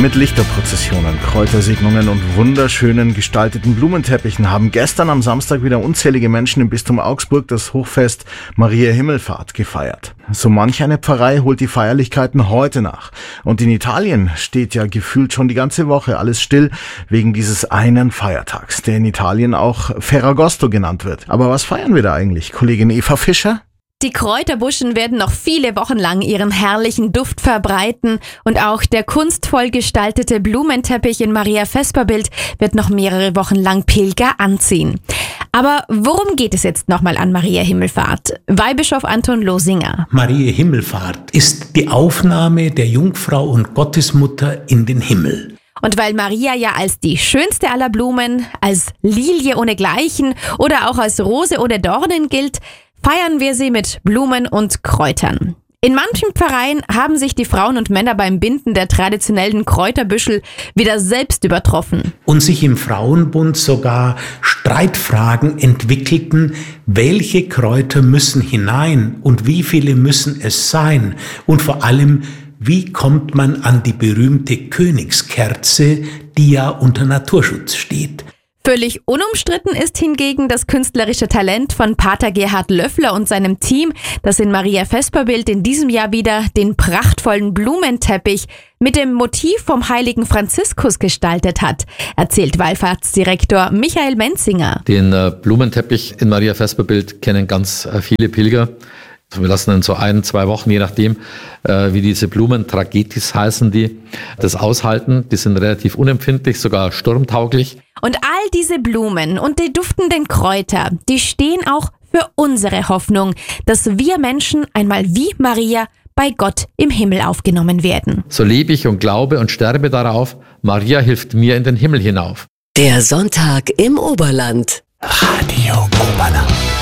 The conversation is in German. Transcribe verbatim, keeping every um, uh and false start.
Mit Lichterprozessionen, Kräutersegnungen und wunderschönen gestalteten Blumenteppichen haben gestern am Samstag wieder unzählige Menschen im Bistum Augsburg das Hochfest Mariä Himmelfahrt gefeiert. So manch eine Pfarrei holt die Feierlichkeiten heute nach. Und in Italien steht ja gefühlt schon die ganze Woche alles still wegen dieses einen Feiertags, der in Italien auch Ferragosto genannt wird. Aber was feiern wir da eigentlich? Kollegin Eva Fischer? Die Kräuterbuschen werden noch viele Wochen lang ihren herrlichen Duft verbreiten und auch der kunstvoll gestaltete Blumenteppich in Maria Vesperbild wird noch mehrere Wochen lang Pilger anziehen. Aber worum geht es jetzt nochmal an Mariä Himmelfahrt? Weihbischof Anton Losinger. Mariä Himmelfahrt ist die Aufnahme der Jungfrau und Gottesmutter in den Himmel. Und weil Maria ja als die schönste aller Blumen, als Lilie ohnegleichen oder auch als Rose ohne Dornen gilt, feiern wir sie mit Blumen und Kräutern. In manchen Pfarreien haben sich die Frauen und Männer beim Binden der traditionellen Kräuterbüschel wieder selbst übertroffen. Und sich im Frauenbund sogar Streitfragen entwickelten, welche Kräuter müssen hinein und wie viele müssen es sein? Und vor allem, wie kommt man an die berühmte Königskerze, die ja unter Naturschutz steht? Völlig unumstritten ist hingegen das künstlerische Talent von Pater Gerhard Löffler und seinem Team, das in Maria Vesperbild in diesem Jahr wieder den prachtvollen Blumenteppich mit dem Motiv vom heiligen Franziskus gestaltet hat, erzählt Wallfahrtsdirektor Michael Menzinger. Den äh, Blumenteppich in Maria Vesperbild kennen ganz äh, viele Pilger. Wir lassen in so ein, zwei Wochen, je nachdem, äh, wie diese Blumen, Tragetis heißen die, das aushalten. Die sind relativ unempfindlich, sogar sturmtauglich. Und all diese Blumen und die duftenden Kräuter, die stehen auch für unsere Hoffnung, dass wir Menschen einmal wie Maria bei Gott im Himmel aufgenommen werden. So lebe ich und glaube und sterbe darauf, Maria hilft mir in den Himmel hinauf. Der Sonntag im Oberland. Radio Oberland.